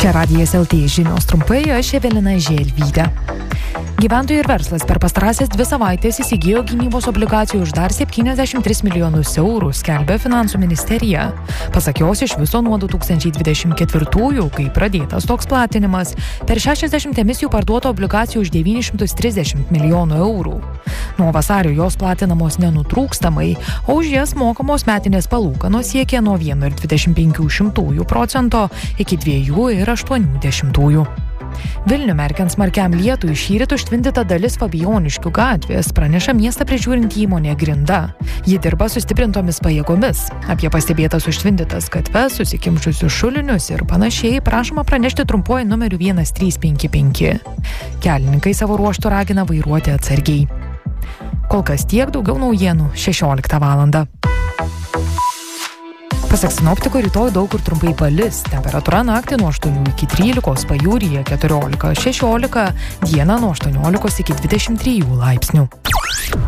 Čia Radijas LT žinios trumpai, aš Evelina Želvytė. Gyventojai ir verslas per pastarąsias 2 savaitės įsigijo gynybos obligacijų už dar 73 milijonus eurų, skelbia Finansų ministerija. Pasak jos, iš viso nuo 2024-ųjų, kai pradėtas toks platinimas, per 60 emisijų parduota obligacijų už 930 milijonų eurų. Nuo vasario jos platinamos nenutrūkstamai, o už jas mokamos metinės palūkanos siekia nuo 1,25% iki 2,8%. Vilnių merkiant smarkiam lietui šįryt užtvindyta dalis Fabijoniškių gatvės, praneša miestą prižiūrinti įmonė Grinda. Ji dirba sustiprintomis pajėgomis. Apie pastebėtas užtvindytas gatves, susikimšusius šulinius ir panašiai prašoma pranešti trumpuoju numeriu 1355. Kelininkai savo ruožtu ragina vairuoti atsargiai. Kol kas tiek, daugiau naujienų 16 valandą. Pasak sinoptikų, rytoj daug kur trumpai palis. Temperatūra naktį nuo 8 iki 13, pajūryje 14-16, dieną nuo 18 iki 23 laipsnių.